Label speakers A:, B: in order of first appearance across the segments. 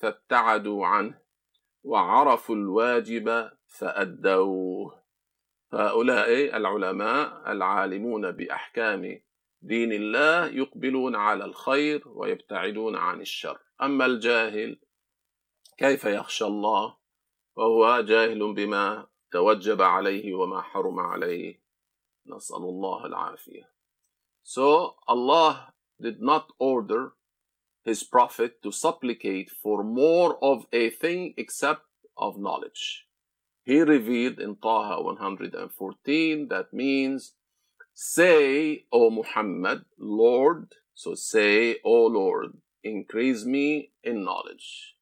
A: فابتعدوا عنه وعرفوا الواجب فأدوه. هؤلاء العلماء العالمون بأحكام دين الله يقبلون على الخير ويبتعدون عن الشر. أما الجاهل كيف يخشى الله وهو جاهل بما توجب عليه وما حرم عليه؟ نسأل الله العافية. So Allah did not order His Prophet to supplicate for more of a thing except of knowledge. He revealed in Taha 114 that means, say, O Muhammad, Lord, so say, O Lord, increase me in knowledge.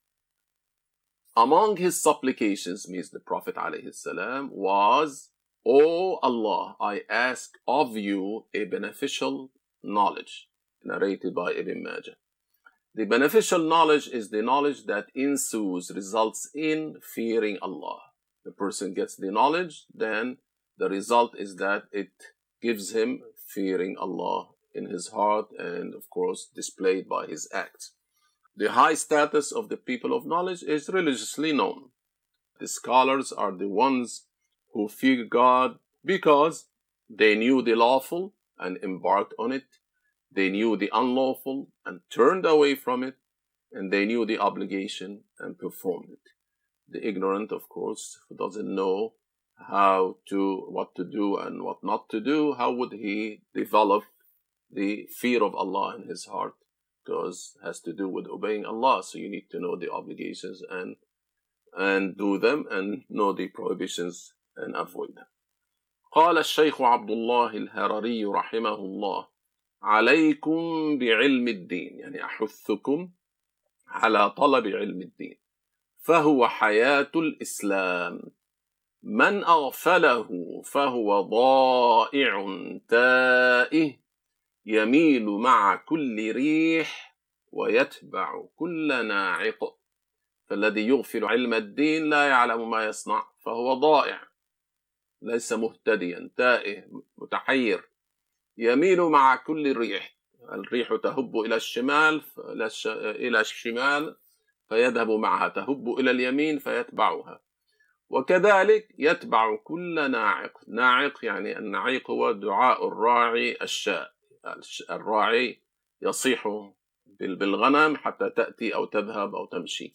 A: Among his supplications, means the Prophet ﷺ, was, O Allah, I ask of you a beneficial knowledge, narrated by Ibn Majah. The beneficial knowledge is the knowledge that ensues, results in fearing Allah. The person gets the knowledge, then the result is that it gives him fearing Allah in his heart and, of course, displayed by his acts. The high status of the people of knowledge is religiously known. The scholars are the ones who fear God because they knew the lawful and embarked on it. They knew the unlawful and turned away from it. And they knew the obligation and performed it. The ignorant, of course, who doesn't know what to do and what not to do, how would he develop the fear of Allah in his heart? Because it has to do with obeying Allah. So you need to know the obligations and do them, and know the prohibitions and avoid them. قال الشيخ عبد الله الهرري رحمه الله: عليكم بعلم الدين، يعني أحثكم على طلب علم الدين، فهو حياة الإسلام. من أغفله فهو ضائع تائه، يميل مع كل ريح ويتبع كل ناعق. فالذي يغفل علم الدين لا يعلم ما يصنع، فهو ضائع، ليس مهتديا، تائه، متحير. يميل مع كل الريح، الريح تهب إلى الشمال فيذهب معها، تهب إلى اليمين فيتبعها. وكذلك يتبع كل ناعق. ناعق يعني النعيق هو دعاء الراعي الشاء. الراعي يصيح بالغنم حتى تأتي أو تذهب أو تمشي.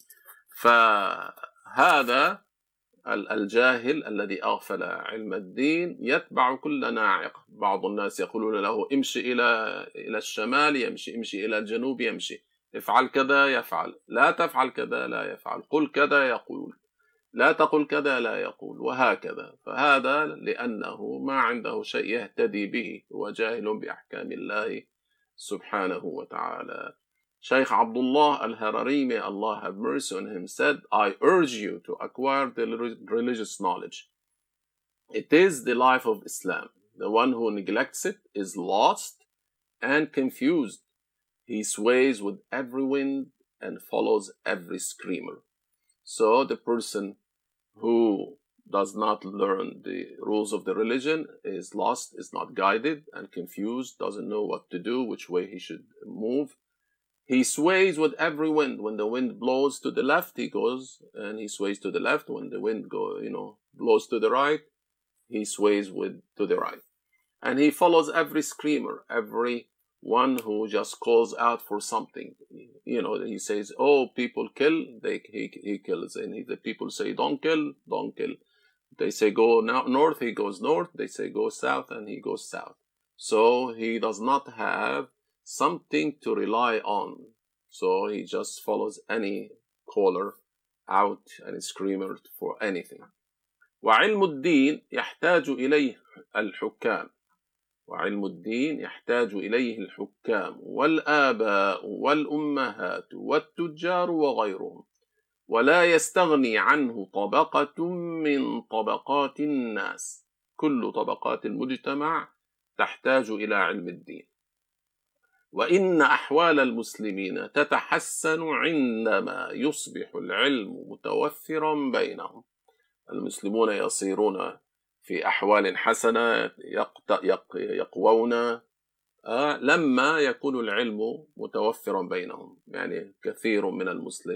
A: فهذا الجاهل الذي أغفل علم الدين يتبع كل ناعق. بعض الناس يقولون له امشي إلى الشمال يمشي، امشي إلى الجنوب يمشي، افعل كذا يفعل، لا تفعل كذا لا يفعل، قل كذا يقول، لا تقل كذا لا يقول، وهكذا. فهذا لأنه ما عنده شيء يهتدي به، هو جاهل بأحكام الله سبحانه وتعالى. Shaykh Abdullah al-Harari, may Allah have mercy on him, said, I urge you to acquire the religious knowledge. It is the life of Islam. The one who neglects it is lost and confused. He sways with every wind and follows every screamer. So the person who does not learn the rules of the religion is lost, is not guided, and confused, doesn't know what to do, which way he should move. He sways with every wind. When the wind blows to the left, he goes and he sways to the left. When the wind blows to the right, he sways to the right. And he follows every screamer, every one who just calls out for something. He says, oh, people kill, he kills. And the people say, don't kill, don't kill. They say, go north, he goes north. They say, go south, and he goes south. So he does not have something to rely on. So he just follows any caller out, any screamer for anything. وعلم الدين يحتاج إليه الحكام. وعلم الدين يحتاج إليه الحكام والآباء والأمهات والتجار وغيرهم، ولا يستغني عنه طبقة من طبقات الناس. كل طبقات المجتمع تحتاج إلى علم الدين. وإن أحوال المسلمين تتحسن عندما يصبح العلم متوفرا بينهم. المسلمون يصيرون في أحوال حسنة، يقوون لما يكون العلم متوفرا بينهم. يعني كثير من المسلمين